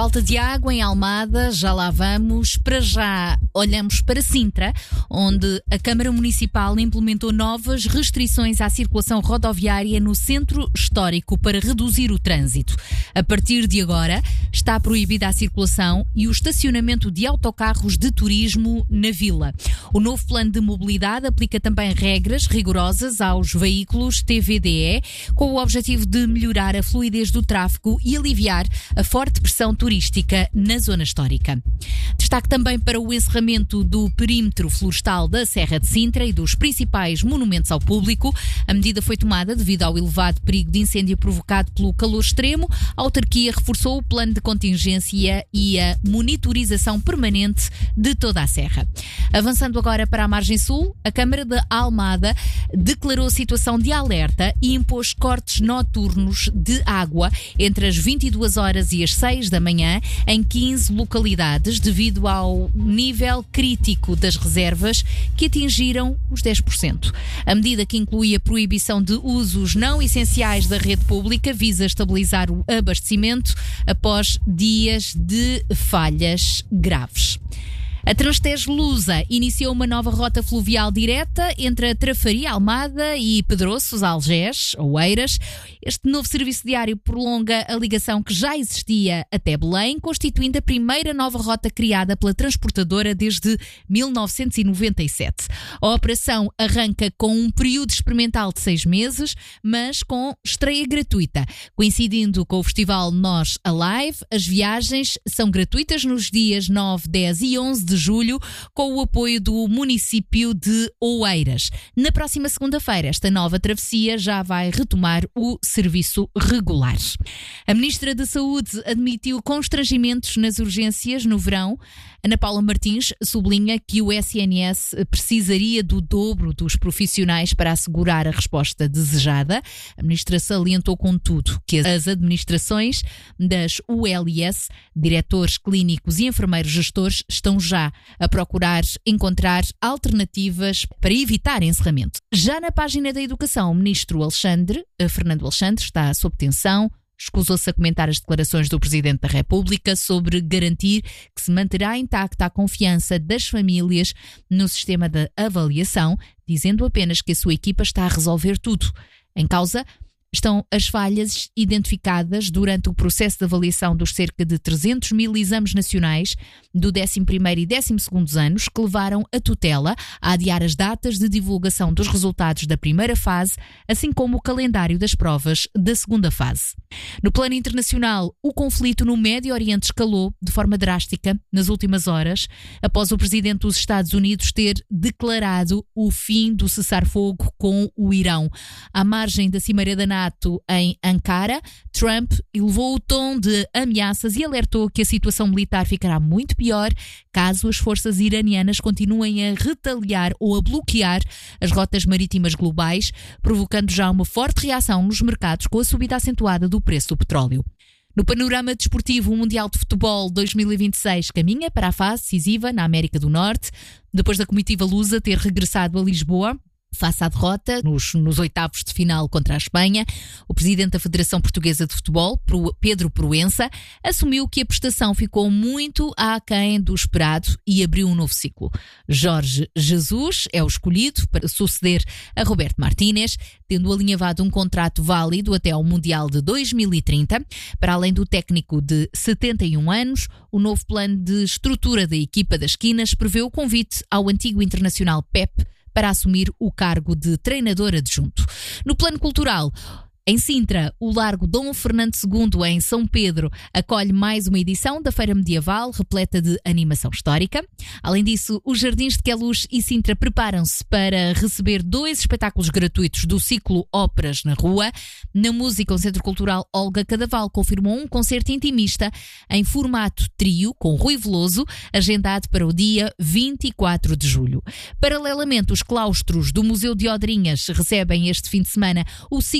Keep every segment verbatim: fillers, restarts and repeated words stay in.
Falta de água em Almada, já lá vamos. Para já olhamos para Sintra, onde a Câmara Municipal implementou novas restrições à circulação rodoviária no centro histórico para reduzir o trânsito. A partir de agora, está proibida a circulação e o estacionamento de autocarros de turismo na vila. O novo plano de mobilidade aplica também regras rigorosas aos veículos T V D E, com o objetivo de melhorar a fluidez do tráfego e aliviar a forte pressão turística na zona histórica. Destaque também para o encerramento do perímetro florestal da Serra de Sintra e dos principais monumentos ao público. A medida foi tomada devido ao elevado perigo de incêndio provocado pelo calor extremo. A autarquia reforçou o plano de contingência e a monitorização permanente de toda a serra. Avançando agora para a margem sul, a Câmara de Almada declarou situação de alerta e impôs cortes noturnos de água entre as vinte e duas horas e as seis da manhã em quinze localidades devido ao nível crítico das reservas que atingiram os dez por cento. A medida, que inclui a proibição de usos não essenciais da rede pública, visa estabilizar o abastecimento após dias de falhas graves. A Transtejo Lusa iniciou uma nova rota fluvial direta entre a Trafaria, Almada e Pedroços, Algés, Oeiras. Este novo serviço diário prolonga a ligação que já existia até Belém, constituindo a primeira nova rota criada pela transportadora desde mil novecentos e noventa e sete. A operação arranca com um período experimental de seis meses, mas com estreia gratuita. Coincidindo com o festival Nós Alive, as viagens são gratuitas nos dias nove, dez e onze de julho, com o apoio do município de Oeiras. Na próxima segunda-feira, esta nova travessia já vai retomar o serviço regular. A Ministra da Saúde admitiu constrangimentos nas urgências no verão. Ana Paula Martins sublinha que o S N S precisaria do dobro dos profissionais para assegurar a resposta desejada. A Ministra salientou, contudo, que as administrações das U L S, diretores clínicos e enfermeiros gestores, estão já a procurar encontrar alternativas para evitar encerramento. Já na página da Educação, o Ministro Alexandre, Fernando Alexandre, está sob tensão. Escusou-se a comentar as declarações do Presidente da República sobre garantir que se manterá intacta a confiança das famílias no sistema de avaliação, dizendo apenas que a sua equipa está a resolver tudo. Em causa estão as falhas identificadas durante o processo de avaliação dos cerca de trezentos mil exames nacionais do décimo primeiro e décimo segundo anos, que levaram a tutela a adiar as datas de divulgação dos resultados da primeira fase, assim como o calendário das provas da segunda fase. No plano internacional, o conflito no Médio Oriente escalou de forma drástica nas últimas horas, após o presidente dos Estados Unidos ter declarado o fim do cessar-fogo com o Irão. À margem da Cimeira da NATO em Ankara, Trump elevou o tom de ameaças e alertou que a situação militar ficará muito pior caso as forças iranianas continuem a retaliar ou a bloquear as rotas marítimas globais, provocando já uma forte reação nos mercados com a subida acentuada do preço do petróleo. No panorama desportivo, o Mundial de Futebol dois mil e vinte e seis caminha para a fase decisiva na América do Norte, depois da comitiva lusa ter regressado a Lisboa face à derrota nos, nos oitavos de final contra a Espanha. O presidente da Federação Portuguesa de Futebol, Pedro Proença, assumiu que a prestação ficou muito aquém do esperado e abriu um novo ciclo. Jorge Jesus é o escolhido para suceder a Roberto Martínez, tendo alinhavado um contrato válido até ao Mundial de dois mil e trinta. Para além do técnico de setenta e um anos, o novo plano de estrutura da equipa das esquinas prevê o convite ao antigo internacional Pep para assumir o cargo de treinador adjunto. No plano cultural, em Sintra, o Largo Dom Fernando segundo, em São Pedro, acolhe mais uma edição da Feira Medieval, repleta de animação histórica. Além disso, os Jardins de Queluz e Sintra preparam-se para receber dois espetáculos gratuitos do ciclo Óperas na Rua. Na música, o Centro Cultural Olga Cadaval confirmou um concerto intimista em formato trio, com Rui Veloso, agendado para o dia vinte e quatro de julho. Paralelamente, os claustros do Museu de Odrinhas recebem este fim de semana o ciclo de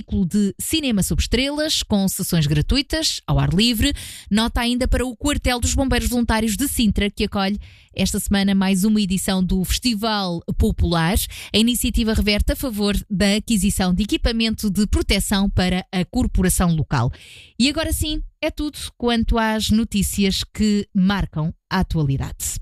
de cinema sob estrelas, com sessões gratuitas, ao ar livre. Nota ainda para o Quartel dos Bombeiros Voluntários de Sintra, que acolhe esta semana mais uma edição do Festival Popular. A iniciativa reverte a favor da aquisição de equipamento de proteção para a corporação local. E agora sim, é tudo quanto às notícias que marcam a atualidade.